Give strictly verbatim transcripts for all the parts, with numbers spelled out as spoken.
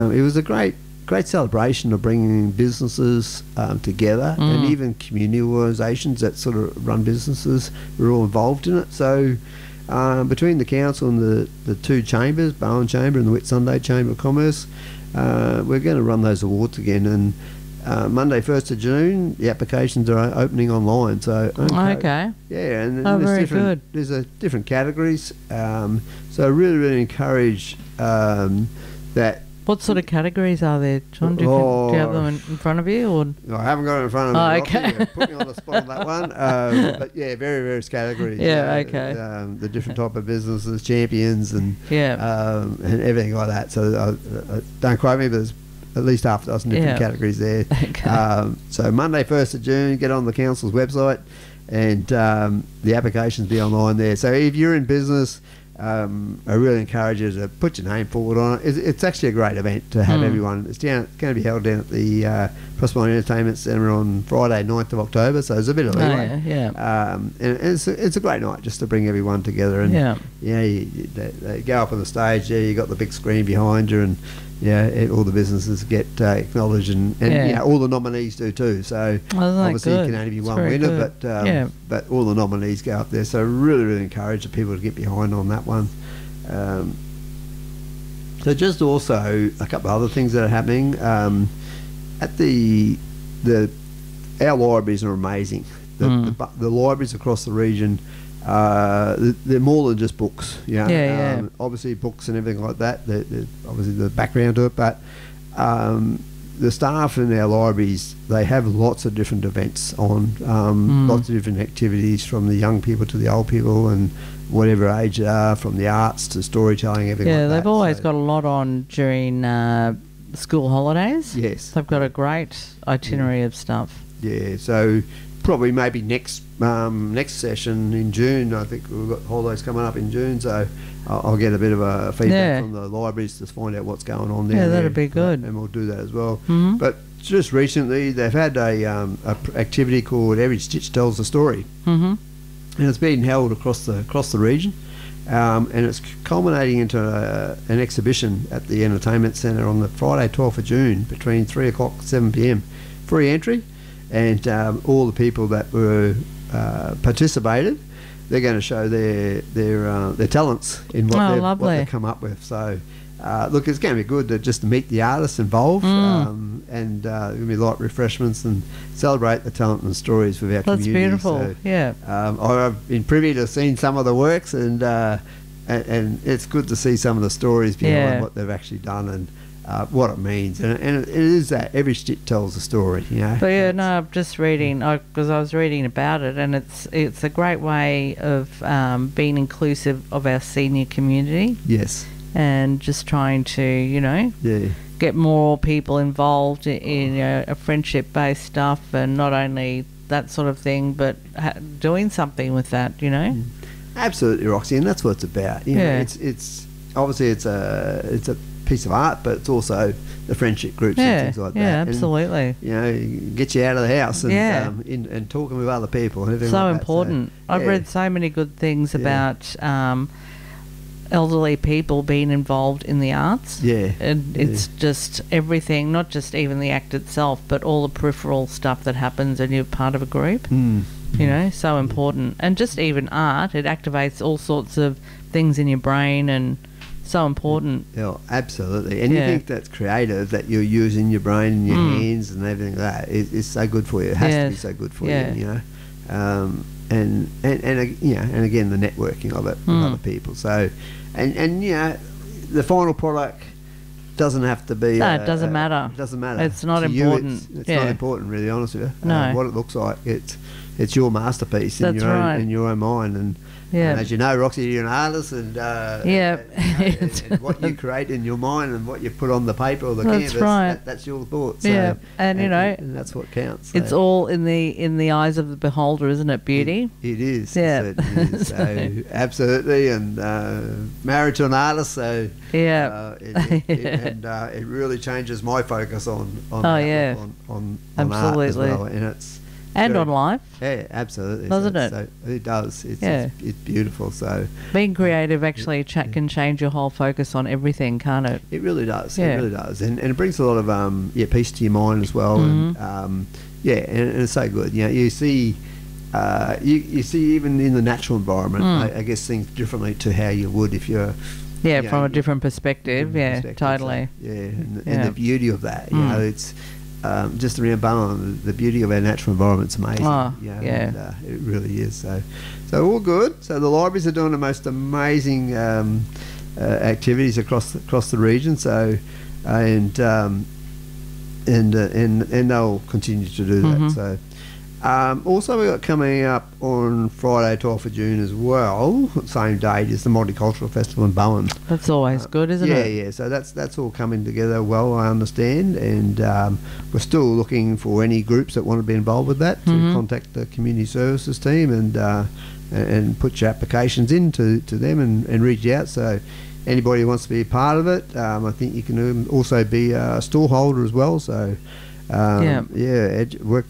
Um, it was a great, great celebration of bringing businesses um, together, Mm. and even community organisations that sort of run businesses were all involved in it. So um, between the council and the, the two chambers, Bowen Chamber and the Whitsunday Chamber of Commerce, uh, we're going to run those awards again. And uh, Monday, first of June, the applications are opening online. So Okay. okay. yeah, and Oh, there's very different, good. There's a different categories. Um, so I really, really encourage um, that. What sort of categories are there, John? Do you, can, do you have them in, in front of you? Or? I haven't got it in front of me. Oh, Rocky. okay. You put me on the spot on that one. Um, but yeah, very various categories. Yeah, uh, okay. Um, the different type of businesses, champions, and Yeah. um, and everything like that. So uh, uh, don't quote me, but there's at least half a dozen different Yeah. categories there. Okay. Um, so Monday, first of June, get on the council's website, and um, the applications be online there. So if you're in business, Um, I really encourage you to put your name forward on it. It's, it's actually a great event to have Mm. everyone. It's down, going to be held down at the uh, Proserpine Entertainment Centre on Friday, ninth of October, so there's a bit of Oh, leeway. yeah, yeah. Um, and it's a, it's a great night just to bring everyone together. And Yeah. yeah, you, you, they, they go up on the stage there, you got the big screen behind you, and yeah, it, all the businesses get uh, acknowledged, and, and Yeah. you know, all the nominees do too. So Oh, isn't that obviously good? it can only be It's one very winner, good. but um, Yeah. but all the nominees go up there. So really, really encourage the people to get behind on that one. Um, so just also a couple of other things that are happening um, at the the our libraries are amazing. The, Mm. the, bu- the libraries across the region, uh, they're more than just books. You know? Yeah, yeah. Um, obviously books and everything like that. They're, they're obviously the background to it, but um, the staff in our libraries, they have lots of different events on, um, Mm. lots of different activities from the young people to the old people and whatever age they are, from the arts to storytelling, everything Yeah, like that. they've always So- got a lot on during uh, school holidays. Yes. They've got a great itinerary of stuff. Yeah, so probably maybe next um, next session in June. I think we've got holidays coming up in June, so I'll, I'll get a bit of a feedback Yeah. from the libraries to find out what's going on there. Yeah, that'd be good. and we'll do that as well. Mhm. But just recently, they've had a, um, a pr- activity called Every Stitch Tells a Story, Mm-hmm. and it's been held across the across the region, um, and it's culminating into a, an exhibition at the Entertainment Centre on the Friday, twelfth of June, between three o'clock and seven p m. Free entry, and um, all the people that were uh, participated, they're going to show their their uh, their talents in what, Oh, they've, what lovely. they've come up with. So. Uh, look, it's going to be good to just meet the artists involved, Mm. um, and uh, there's going to be light refreshments and celebrate the talent and stories with our That's community. beautiful. So, Yeah. um, I've been privy to seeing some of the works, and, uh, and and it's good to see some of the stories behind Yeah. what they've actually done and uh, what it means. And, and it is that every stitch tells a story, you know. But yeah, That's- no, I'm just reading because I was reading about it, and it's it's a great way of um, being inclusive of our senior community Yes. and just trying to, you know, Yeah. get more people involved in, in you know, a friendship-based stuff, and not only that sort of thing, but ha- doing something with that, you know. Absolutely, Roxy, and that's what it's about. You know, Yeah. it's it's obviously it's a it's a piece of art, but it's also the friendship groups Yeah, and things like yeah, that. And, absolutely. you know, get you out of the house and Yeah. um, in, and talking with other people. And everything So like that. important. I've yeah. read so many good things Yeah. about um, elderly people being involved in the arts. Yeah. And Yeah. it's just everything, not just even the act itself, but all the peripheral stuff that happens when you're part of a group. Mm. You know, so important. And just even art, it activates all sorts of things in your brain, and so important. Yeah, absolutely. And Yeah. you think that's creative, that you're using your brain and your Mm. hands and everything like that. It, it's so good for you. It has to be Yes. so good for Yeah. you, you know. Um, and, and, and, uh, you know, and again, the networking of it with Mm. other people. So, and, and, you know, the final product doesn't have to be... No, a- it doesn't a- matter. It doesn't matter. It's not To you, important. it's it's Yeah. not important, really, honest with you. No. Uh, what it looks like, it's it's your masterpiece in That's your right. own in your own mind. And, Yeah. and as you know, Roxy, you're an artist, and uh, Yeah. and, you know, and, and what you create in your mind and what you put on the paper or the That's canvas, right. that, that's your thoughts. So, Yeah, and, you know, and that's what counts. So It's all in the in the eyes of the beholder, isn't it? Beauty. It, it is. Yeah. It certainly is. So absolutely, and uh, married to an artist, so Yeah. uh, it, it, it, Yeah. and uh, it really changes my focus on on Oh, that, yeah. on on, on art as Absolutely. well, and it's And Very- on life. Yeah, absolutely. Doesn't so, it? So it does. It's, Yeah. it's, it's beautiful. So Being creative actually cha- can change your whole focus on everything, can't it? it really does. Yeah. It really does, and, and it brings a lot of um, yeah peace to your mind as well. And Mhm. um, yeah, and, and it's so good. You know, you see. Uh, you, you see even in the natural environment, Mm. I, I guess things differently to how you would if you're Yeah, Yeah, from a yeah. different perspective. Yeah, perspective, totally. so, yeah, and, and Yeah. the beauty of that, you Mm. know, it's um, just around Ballon, the beauty of our natural environment's amazing. Oh, you know, yeah. and, uh, it really is. So, so all good. So the libraries are doing the most amazing um, uh, activities across the, across the region. So, and um, and uh, and and they'll continue to do that. Mhm. So. Um, also, we've got coming up on Friday, twelfth of June as well, same date, is the Multicultural Festival in Bowen. That's always good, isn't yeah, it? Yeah, So that's that's all coming together well, I understand, and um, we're still looking for any groups that want to be involved with that to Mhm. contact the community services team and uh, and- and put your applications in to, to them and, and reach out. So anybody who wants to be a part of it, um, I think you can um, also be a stall holder as well. So um, Yeah. yeah, edu- work.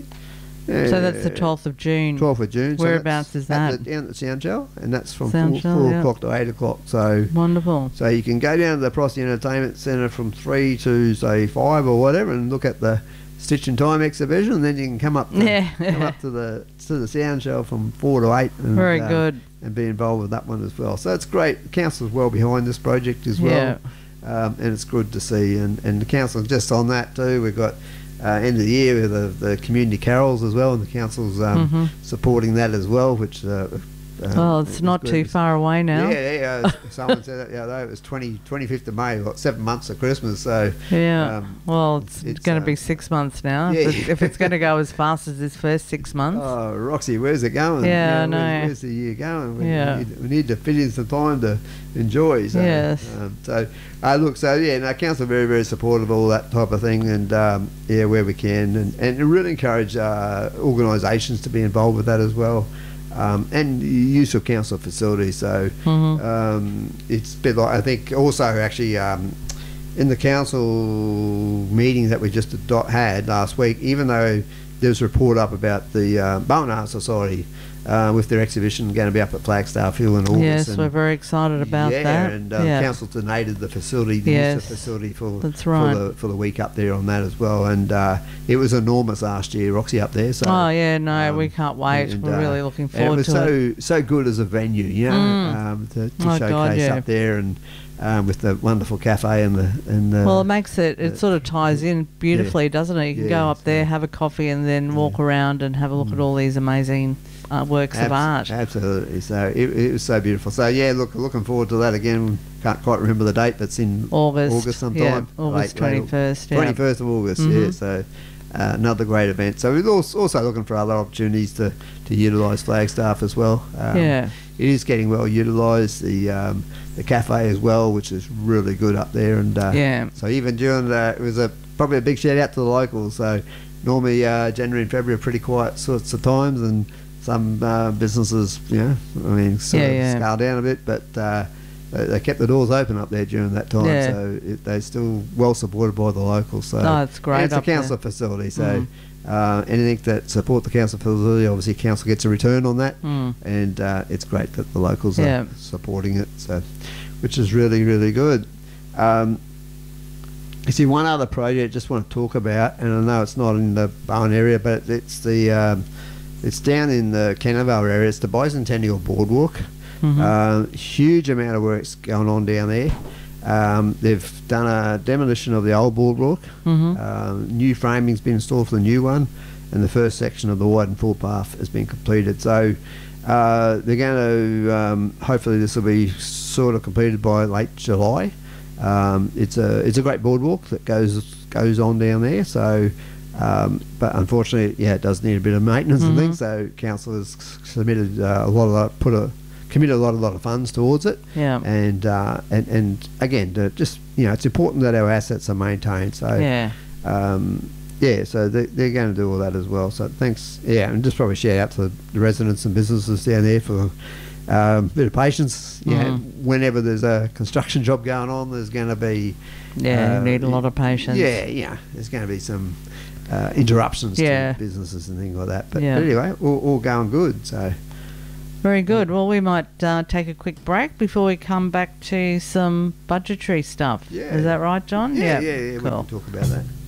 So that's the uh, twelfth of June. twelfth of June. So Whereabouts that's is at that? the, down at the Sound Shell, and that's from Sound four, Shell, four yeah. o'clock to eight o'clock. So Wonderful. so you can go down to the Prosty Entertainment Centre from three to say five or whatever, and look at the Stitch and Time exhibition, and then you can come up to, Yeah. come up to the to the Sound Shell from four to eight. And, Very uh, good. And be involved with that one as well. So it's great. The council's well behind this project as well, um, and it's good to see. And and the council just on that too. We've got. Uh, end of the year with the, the community carols as well, and the council's um, Mhm. supporting that as well, which uh, uh, Well, it's is not good. too far away now. Yeah, yeah. uh, Someone said it the other day. It was twenty, twenty-fifth of May. We've got seven months of Christmas, so Yeah. um, well, it's, it's, going to uh, be six months now. yeah. If it's, if it's going to go as fast as this first six months. oh, Roxy, where's it going? Yeah, I You know. Where's, where's the year going? We, Yeah. we, need, we need to fit in some time to enjoy. So, Yes. Um, so, uh, look, so yeah, no, council are very, very supportive of all that type of thing, and um, yeah, where we can, and, and really encourage uh, organisations to be involved with that as well. Um, and the use of council facilities. So Mhm. um, it's a bit like, I think also actually um, in the council meeting that we just ado- had last week, even though there was a report up about the uh, Bowen Art Society uh, with their exhibition going to be up at Flagstaff Hill in August. Yes, and we're very excited about yeah, that. and um, yeah. council donated the facility, the Yes, use of facility for that's right. for the for the week up there on that as well, and uh, it was enormous last year, Roxy up there. So oh, yeah, no, um, we can't wait. and, We're uh, really looking and forward it was to so it. so good as a venue, you know, Mm. um, to, to Oh, showcase God, yeah. up there, and um, with the wonderful cafe and the and the, Well, it makes it, it uh, sort of ties in beautifully, doesn't it? You can Yeah, go up there, yeah. have a coffee, and then walk Yeah. around and have a look at Mm. all these amazing uh, works of Abs- art. Absolutely. So it, it was so beautiful. So yeah, look, looking forward to that again. Can't quite remember the date, but it's in August. August sometime. Yeah, August Late- late- twenty-first. Yeah. twenty-first of August, yeah. Mhm. So uh, another great event. So we're also also looking for other opportunities to, to utilise Flagstaff as well. Um, Yeah. It is getting well utilised. The um, the cafe as well, which is really good up there. And uh, Yeah. so even during the, it was a probably a big shout out to the locals. So normally uh, January and February are pretty quiet sorts of times, and some uh, businesses, you know, I mean, sort Yeah, of yeah. scale down a bit, but uh, they, they kept the doors open up there during that time. Yeah. So it, they're still well supported by the locals. So Oh, it's great and it's a up there. council facility, so Mm. uh, anything that support the council facility, obviously council gets a return on that, Mm. and uh, it's great that the locals Yeah. are supporting it. So, which is really really good. Um, you see, one other project I just want to talk about, and I know it's not in the Bowen area, but it's the um, it's down in the Cantervale area. It's the Bicentennial Boardwalk. Mhm. Uh, huge amount of work's going on down there. Um, they've done a demolition of the old boardwalk. Mhm. Um, new framing's been installed for the new one, and the first section of the wide and full path has been completed. So uh, they're going to um, hopefully this will be sort of completed by late July. Um, it's a it's a great boardwalk that goes goes on down there. So, um, but unfortunately, yeah, it does need a bit of maintenance and Mhm. things. So council has submitted uh, a lot of that, put a committed a lot, a lot of funds towards it. Yeah. And uh, and and again, to just you know, it's important that our assets are maintained. So Yeah. um, yeah, so they, they're going to do all that as well. So thanks, yeah, and just probably shout out to the residents and businesses down there for um, a bit of patience. You know, Mhm. whenever there's a construction job going on, there's going to be Yeah, Uh, you need a lot of patience. Yeah, yeah. There's going to be some uh, interruptions Yeah. to businesses and things like that. But, Yeah. but anyway, all, all going good. So Very good. Well, we might uh, take a quick break before we come back to some budgetary stuff. Yeah. Is that right, John? yeah, yeah, yeah, we Cool. can talk about that.